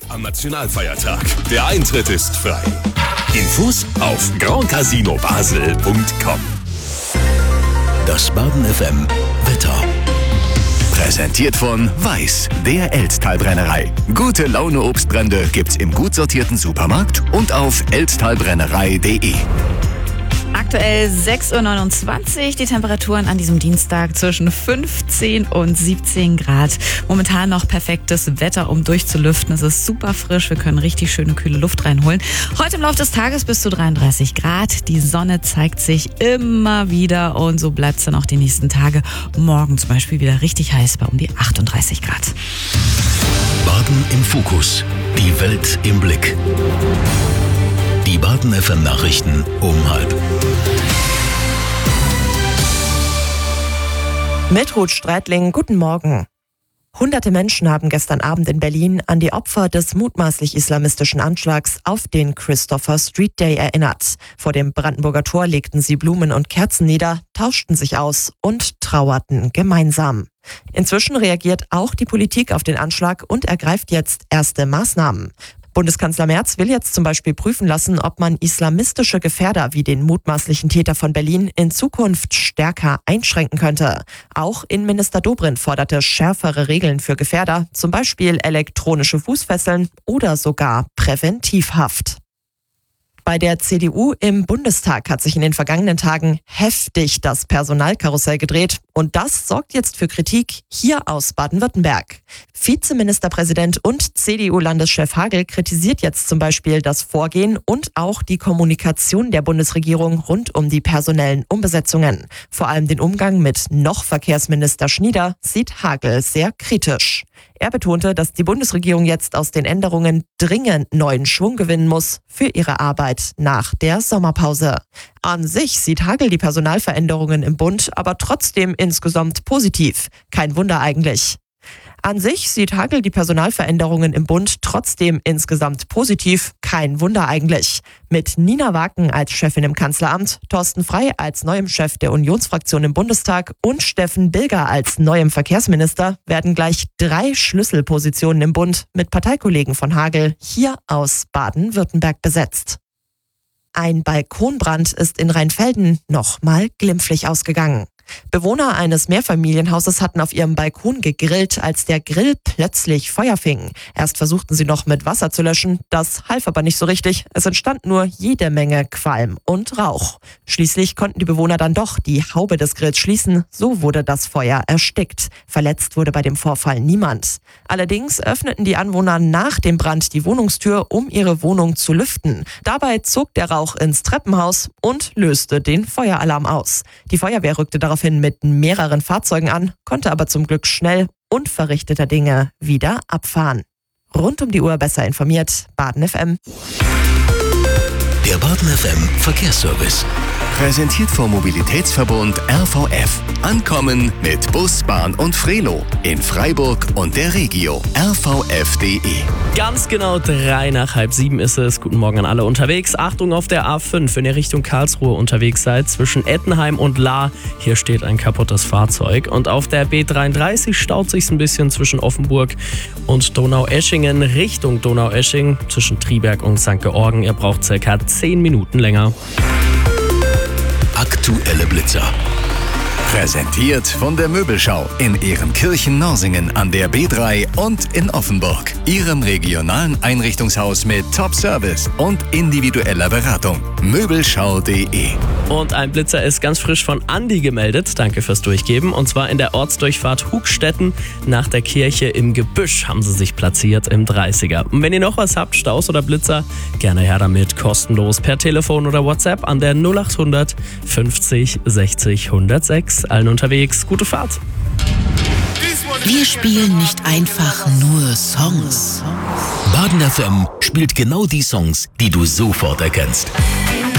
am Nationalfeiertag. Der Eintritt ist frei. Infos auf grandcasinobasel.com. Das Baden FM Wetter. Präsentiert von Weiß, der Elsttalbrennerei. Gute Laune Obstbrände gibt's im gut sortierten Supermarkt und auf elsttalbrennerei.de. Aktuell 6:29 Uhr, die Temperaturen an diesem Dienstag zwischen 15 und 17 Grad. Momentan noch perfektes Wetter, um durchzulüften. Es ist super frisch, wir können richtig schöne kühle Luft reinholen. Heute im Laufe des Tages bis zu 33 Grad. Die Sonne zeigt sich immer wieder und so bleibt es dann auch die nächsten Tage. Morgen zum Beispiel wieder richtig heiß bei um die 38 Grad. Baden im Fokus. Die Welt im Blick. Die Baden FM Nachrichten um 12:30. Mit Ruth Streitling, guten Morgen. Hunderte Menschen haben gestern Abend in Berlin an die Opfer des mutmaßlich islamistischen Anschlags auf den Christopher Street Day erinnert. Vor dem Brandenburger Tor legten sie Blumen und Kerzen nieder, tauschten sich aus und trauerten gemeinsam. Inzwischen reagiert auch die Politik auf den Anschlag und ergreift jetzt erste Maßnahmen. Bundeskanzler Merz will jetzt zum Beispiel prüfen lassen, ob man islamistische Gefährder wie den mutmaßlichen Täter von Berlin in Zukunft stärker einschränken könnte. Auch Innenminister Dobrindt forderte schärfere Regeln für Gefährder, zum Beispiel elektronische Fußfesseln oder sogar Präventivhaft. Bei der CDU im Bundestag hat sich in den vergangenen Tagen heftig das Personalkarussell gedreht. Und das sorgt jetzt für Kritik hier aus Baden-Württemberg. Vizeministerpräsident und CDU-Landeschef Hagel kritisiert jetzt zum Beispiel das Vorgehen und auch die Kommunikation der Bundesregierung rund um die personellen Umbesetzungen. Vor allem den Umgang mit noch Verkehrsminister Schnieder sieht Hagel sehr kritisch. Er betonte, dass die Bundesregierung jetzt aus den Änderungen dringend neuen Schwung gewinnen muss für ihre Arbeit nach der Sommerpause. An sich sieht Hagel die Personalveränderungen im Bund aber trotzdem insgesamt positiv. Kein Wunder eigentlich. An sich sieht Hagel die Personalveränderungen im Bund trotzdem insgesamt positiv. Kein Wunder eigentlich. Mit Nina Waken als Chefin im Kanzleramt, Thorsten Frey als neuem Chef der Unionsfraktion im Bundestag und Steffen Bilger als neuem Verkehrsminister werden gleich 3 Schlüsselpositionen im Bund mit Parteikollegen von Hagel hier aus Baden-Württemberg besetzt. Ein Balkonbrand ist in Rheinfelden nochmal glimpflich ausgegangen. Bewohner eines Mehrfamilienhauses hatten auf ihrem Balkon gegrillt, als der Grill plötzlich Feuer fing. Erst versuchten sie noch mit Wasser zu löschen, das half aber nicht so richtig. Es entstand nur jede Menge Qualm und Rauch. Schließlich konnten die Bewohner dann doch die Haube des Grills schließen, so wurde das Feuer erstickt. Verletzt wurde bei dem Vorfall niemand. Allerdings öffneten die Anwohner nach dem Brand die Wohnungstür, um ihre Wohnung zu lüften. Dabei zog der Rauch ins Treppenhaus und löste den Feueralarm aus. Die Feuerwehr rückte daraufhin mit mehreren Fahrzeugen an, konnte aber zum Glück schnell unverrichteter Dinge wieder abfahren. Rund um die Uhr besser informiert, Baden FM. Der Baden FM Verkehrsservice. Präsentiert vom Mobilitätsverbund RVF. Ankommen mit Bus, Bahn und Frelo. In Freiburg und der Regio. rvf.de. Ganz genau 6:03 ist es. Guten Morgen an alle unterwegs. Achtung auf der A5, wenn ihr Richtung Karlsruhe unterwegs seid, zwischen Ettenheim und Lahr. Hier steht ein kaputtes Fahrzeug. Und auf der B33 staut sich's ein bisschen zwischen Offenburg und Donaueschingen Richtung Donaueschingen. Zwischen Triberg und St. Georgen. Ihr braucht circa 10 Minuten länger. Aktuelle Blitzer. Präsentiert von der Möbelschau in Ehrenkirchen-Norsingen an der B3 und in Offenburg. Ihrem regionalen Einrichtungshaus mit Top-Service und individueller Beratung. Möbelschau.de. Und ein Blitzer ist ganz frisch von Andi gemeldet. Danke fürs Durchgeben. Und zwar in der Ortsdurchfahrt Hugstetten. Nach der Kirche im Gebüsch haben sie sich platziert im 30er. Und wenn ihr noch was habt, Staus oder Blitzer, gerne her damit. Kostenlos per Telefon oder WhatsApp an der 0800 50 60 106. Allen unterwegs, gute Fahrt. Wir spielen nicht einfach nur Songs. Baden FM spielt genau die Songs, die du sofort erkennst.